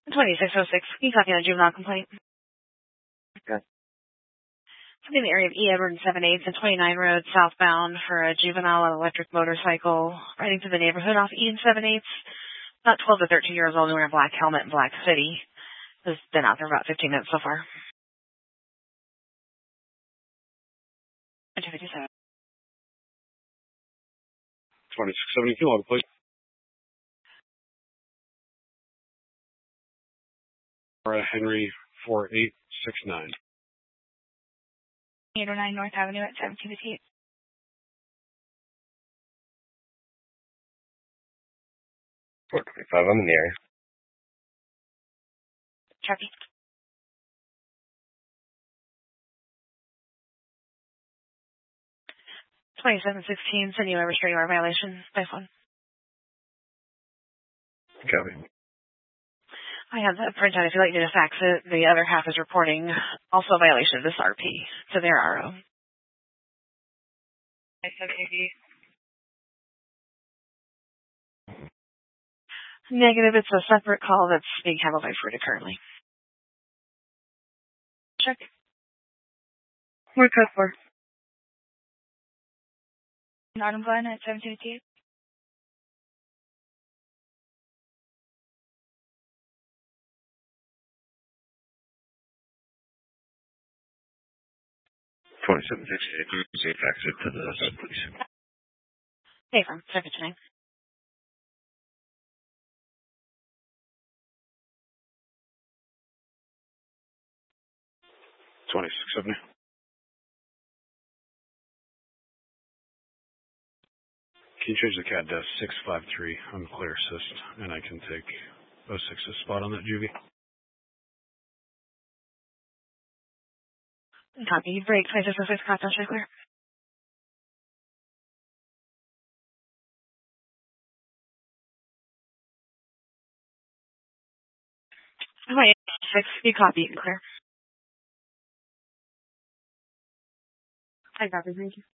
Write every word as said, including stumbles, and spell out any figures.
twenty-six oh six, can you copy on a juvenile complaint? Good. In the area of E. Edward and seven eighths and twenty-nine Road southbound for a juvenile on an electric motorcycle riding through the neighborhood off E and seven eighths. About twelve to thirteen years old and wearing a black helmet in Black City. Has been out there about fifteen minutes so far. two fifty-seven. twenty-six seventy-two, log please. Henry four eight six nine. eight oh nine North Avenue at seventeen fifty-eight. four twenty-five, I'm in the area. Copy. twenty-seven sixteen, send you a restraining order violation by phone. Copy. I have that printout. If you'd like me to fax it, the other half is reporting also a violation of this R P to their R O. Negative. It's a separate call that's being handled by Fruita currently. Check. Where code for? Autumn Glen at seventeen fifty-eight. twenty-seven sixty-eight, say fax it to the sub, please. Hey, from second tonight. twenty-six seventy. Can you change the C A D to six five three? I'm clear assist, and I can take oh six's spot on that juvie. Copy. Break. twenty-six oh six, contact check clear. Oh, wait. Six. You copy. Clear. I copy. Thank you.